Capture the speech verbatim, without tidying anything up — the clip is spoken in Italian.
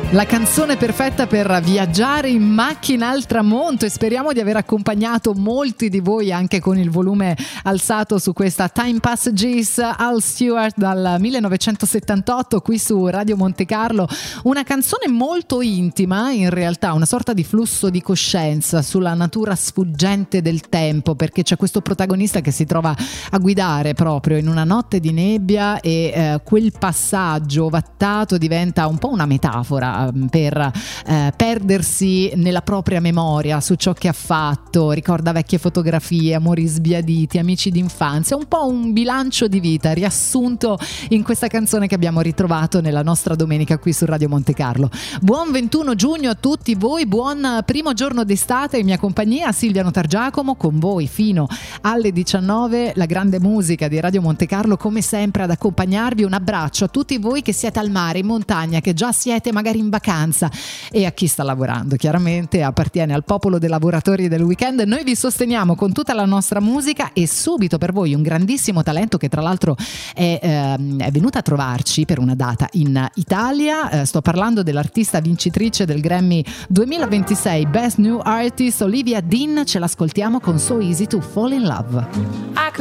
La canzone perfetta per viaggiare in macchina al tramonto, e speriamo di aver accompagnato molti di voi anche con il volume alzato su questa Time Passages, Al Stewart dal millenovecentosettantotto qui su Radio Monte Carlo. Una canzone molto intima, in realtà una sorta di flusso di coscienza sulla natura sfuggente del tempo, perché c'è questo protagonista che si trova a guidare proprio in una notte di nebbia e eh, quel passaggio ovattato diventa un po' una metafora per eh, perdersi nella propria memoria su ciò che ha fatto, ricorda vecchie fotografie, amori sbiaditi, amici d'infanzia, un po' un bilancio di vita riassunto in questa canzone che abbiamo ritrovato nella nostra domenica qui su Radio Monte Carlo. Buon ventuno giugno a tutti voi, buon primo giorno d'estate in mia compagnia, Silvia Notargiacomo, con voi fino alle diciannove, la grande musica di Radio Monte Carlo come sempre ad accompagnarvi. Un abbraccio a tutti voi che siete al mare, in montagna, che già siete magari in vacanza, e a chi sta lavorando, chiaramente appartiene al popolo dei lavoratori del weekend. Noi vi sosteniamo con tutta la nostra musica e subito per voi un grandissimo talento che tra l'altro è, ehm, è venuta a trovarci per una data in Italia. Eh, sto parlando dell'artista vincitrice del Grammy duemilaventisei Best New Artist, Olivia Dean. Ce l'ascoltiamo con So Easy to Fall in Love.